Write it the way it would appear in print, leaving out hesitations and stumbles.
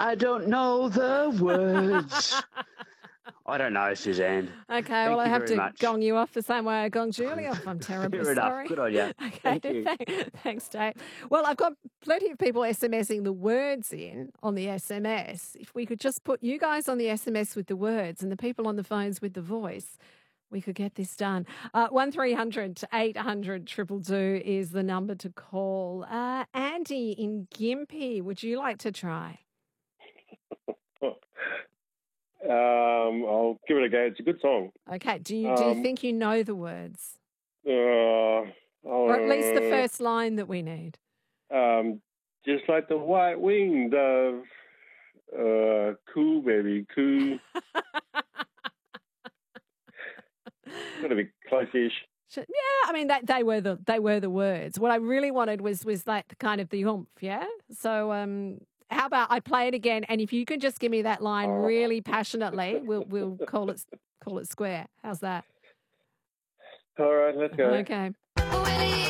I don't know the words. I don't know, Suzanne. Okay, well, Thank I you have very to much. gong you off the same way I gonged Julie off. I'm terribly Fair enough. sorry. Good on you. Okay, Thank you. thanks, Dave. Well, I've got plenty of people SMSing the words in on the SMS. If we could just put you guys on the SMS with the words and the people on the phones with the voice, we could get this done. 1300 800 222 is the number to call. Andy in Gympie, would you like to try? I'll give it a go. It's a good song. Okay, do you think you know the words? Or Or at least the first line that we need. Just like the white-winged dove, coo, baby, coo. Gotta be close-ish. Yeah, I mean they were the words. What I really wanted was like the kind of the oomph, yeah. So how about I play it again, and if you can just give me that line really passionately, we'll call it square. How's that? All right, let's go. Okay.